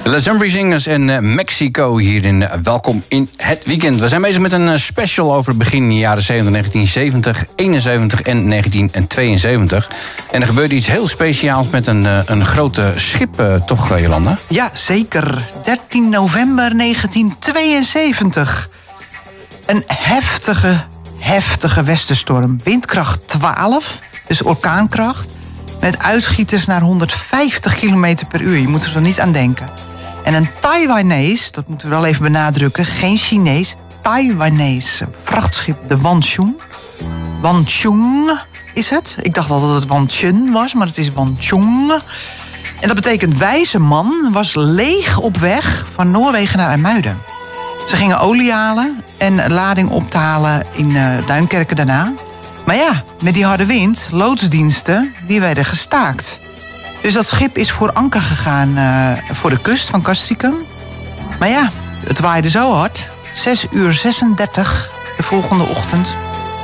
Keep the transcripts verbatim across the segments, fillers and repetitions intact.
Les Humphries en uh, Mexico hier in uh, Welkom in het Weekend. We zijn bezig met een uh, special over het begin jaren zeventig, negentien zeventig, eenenzeventig en negentien tweeënzeventig. En er gebeurde iets heel speciaals met een, uh, een grote schip, uh, toch uh, Jolanda? Ja, zeker. dertien november negentien tweeënzeventig. Een heftige, heftige westenstorm. Windkracht twaalf, dus orkaankracht. Met uitschieters naar honderdvijftig kilometer per uur. Je moet er zo niet aan denken. En een Taiwanese, dat moeten we wel even benadrukken, geen Chinees, Taiwanese vrachtschip, de Wanchung. Wanchung is het. Ik dacht altijd dat het Wanchun was, maar het is Wanchung. En dat betekent wijze man was leeg op weg van Noorwegen naar IJmuiden. Ze gingen olie halen en lading op te halen in uh, Duinkerken daarna. Maar ja, met die harde wind, loodsdiensten, die werden gestaakt. Dus dat schip is voor anker gegaan uh, voor de kust van Castricum. Maar ja, het waaide zo hard. zes uur zesendertig de volgende ochtend.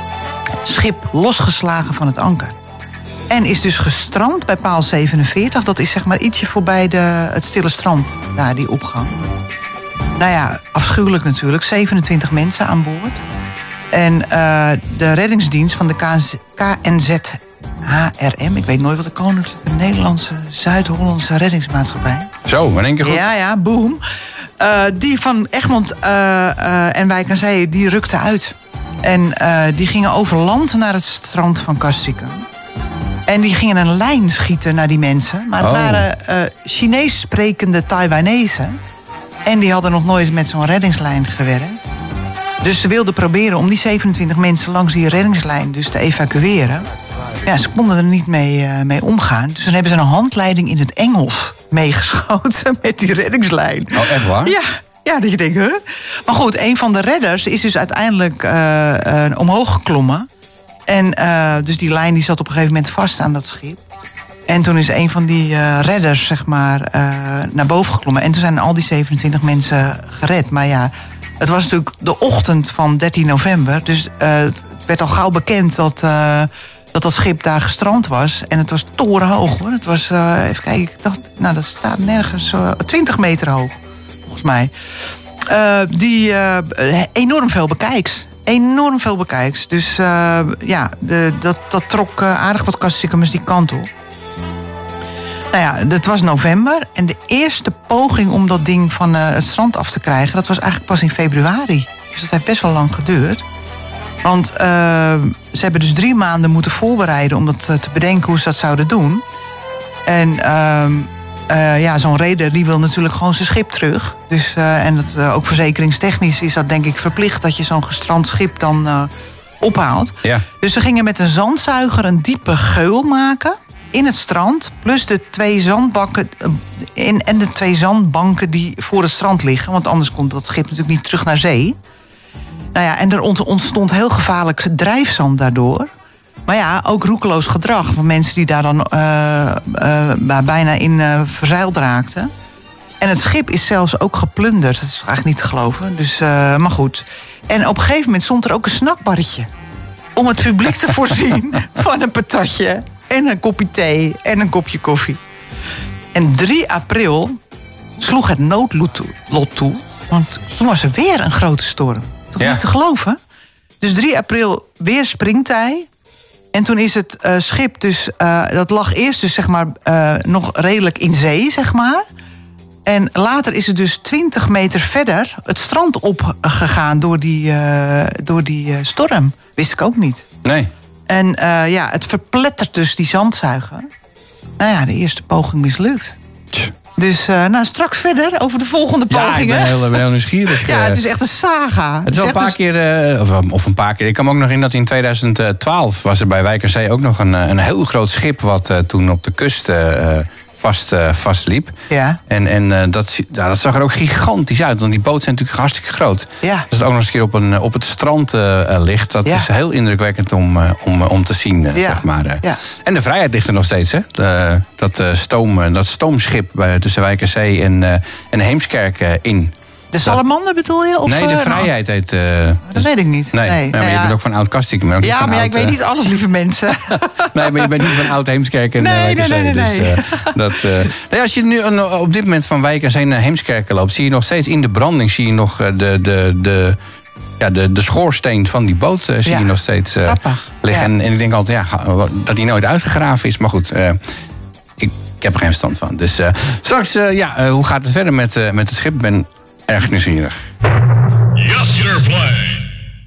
Schip losgeslagen van het anker. En is dus gestrand bij paal zevenenveertig. Dat is zeg maar ietsje voorbij de, het stille strand, daar die opgang. Nou ja, afschuwelijk natuurlijk. zevenentwintig mensen aan boord. En uh, de reddingsdienst van de K N Z H R M... ik weet nooit wat de Koninklijke Nederlandse Zuid-Hollandse Reddingsmaatschappij... Zo, in één keer goed. Ja, ja, boom. Uh, die van Egmond uh, uh, en Wijk aan Zee, die rukte uit. En uh, die gingen over land naar het strand van Castricum. En die gingen een lijn schieten naar die mensen. Maar het oh. waren uh, Chinees sprekende Taiwanezen. En die hadden nog nooit met zo'n reddingslijn gewerkt. Dus ze wilden proberen om die zevenentwintig mensen langs die reddingslijn dus te evacueren. Ja, ze konden er niet mee, uh, mee omgaan. Dus dan hebben ze een handleiding in het Engels meegeschoten met die reddingslijn. Oh, echt waar? Ja, ja, dat je denkt, huh? Maar goed, een van de redders is dus uiteindelijk uh, uh, omhoog geklommen. En uh, dus die lijn die zat op een gegeven moment vast aan dat schip. En toen is een van die uh, redders, zeg maar, uh, naar boven geklommen. En toen zijn al die zevenentwintig mensen gered. Maar ja, het was natuurlijk de ochtend van dertien november. Dus uh, het werd al gauw bekend dat, uh, dat dat schip daar gestrand was. En het was torenhoog, hoor. Het was, uh, even kijken, ik dacht, nou, dat staat nergens, uh, twintig meter hoog, volgens mij. Uh, die uh, enorm veel bekijks. Enorm veel bekijks. Dus uh, ja, de, dat, dat trok uh, aardig wat Castricumers die kant op. Nou ja, het was november en de eerste poging om dat ding van uh, het strand af te krijgen... dat was eigenlijk pas in februari. Dus dat heeft best wel lang geduurd. Want uh, ze hebben dus drie maanden moeten voorbereiden... om dat uh, te bedenken hoe ze dat zouden doen. En uh, uh, ja, zo'n reder die wil natuurlijk gewoon zijn schip terug. Dus, uh, en dat, uh, ook verzekeringstechnisch is dat denk ik verplicht... dat je zo'n gestrand schip dan uh, ophaalt. Ja. Dus ze gingen met een zandzuiger een diepe geul maken... in het strand, plus de twee zandbanken in, en de twee zandbanken die voor het strand liggen. Want anders komt dat schip natuurlijk niet terug naar zee. Nou ja, en er ontstond heel gevaarlijk drijfzand daardoor. Maar ja, ook roekeloos gedrag van mensen die daar dan uh, uh, bijna in uh, verzeild raakten. En het schip is zelfs ook geplunderd. Dat is eigenlijk niet te geloven. Dus, uh, maar goed. En op een gegeven moment stond er ook een snackbarretje. Om het publiek te voorzien van een patatje... en een kopje thee en een kopje koffie. En drie april sloeg het noodlot toe. Want toen was er weer een grote storm. Toch ja. Niet te geloven? Dus drie april weer springtij. En toen is het uh, schip dus... Uh, dat lag eerst dus zeg maar uh, nog redelijk in zee, zeg maar. En later is het dus twintig meter verder het strand opgegaan door die, uh, door die uh, storm. Wist ik ook niet. Nee. En uh, ja, het verplettert dus die zandzuiger. Nou ja, de eerste poging mislukt. Tch. Dus uh, nou, straks verder over de volgende pogingen. Ja, ik ben heel, ben heel nieuwsgierig. Ja, het is echt een saga. Het is wel een paar keer, uh, of, of een paar keer... Ik kan me ook nog in dat in tweeduizend twaalf was er bij Wijk aan Zee ook nog een, een heel groot schip... wat uh, toen op de kust... Uh, Vast, uh, vastliep. Ja. En, en uh, dat, ja, dat zag er ook gigantisch uit. Want die boten zijn natuurlijk hartstikke groot. Ja. Als het ook nog eens een keer op, een, op het strand uh, ligt... dat ja. is heel indrukwekkend om, uh, om, om te zien, uh, ja. zeg maar. Uh. Ja. En de vrijheid ligt er nog steeds, hè? De, dat, uh, stoom, dat stoomschip uh, tussen Wijk aan Zee en, uh, en Heemskerk uh, in. De salamander bedoel je? Of, nee, de uh, Vrijheid heet... Uh, dat dus, weet ik niet. Nee, nee, nee, nou, maar je ja. bent ook van Oud-Kastikum. Maar ook ja, van maar ja, oud, ik weet niet alles, lieve mensen. nee, maar je bent niet van Oud-Heemskerk en nee, Wijk aan Zee. nee, nee, dus, nee. uh, dat, uh, nee, als je nu uh, op dit moment van Wijk aan Zee naar Heemskerk loopt... zie je nog steeds in de branding zie je nog uh, de... de, de Ja, de, de schoorsteen van die boot uh, zie ja. je nog steeds uh, liggen. Ja. En, en ik denk altijd ja, dat die nooit uitgegraven is. Maar goed, uh, ik, ik heb er geen verstand van. Dus uh, straks, uh, ja, uh, hoe gaat het verder met, uh, met het schip? Ik ben erg nieuwsgierig. Yes, your flag.